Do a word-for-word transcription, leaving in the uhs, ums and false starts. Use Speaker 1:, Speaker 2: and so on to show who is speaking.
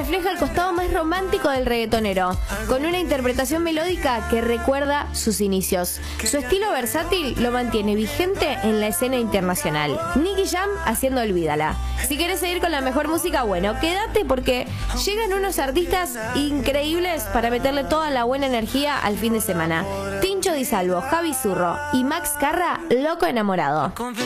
Speaker 1: refleja el costado más romántico del reggaetonero, con una interpretación melódica que recuerda sus inicios. Su estilo versátil lo mantiene vigente en la escena internacional. Nicky Jam haciendo Olvídala. Si querés seguir con la mejor música, bueno, quédate porque llegan unos artistas increíbles para meterle toda la buena energía al fin de semana. Tincho Di Salvo, Javi Zurro y Max Carra, Loco Enamorado.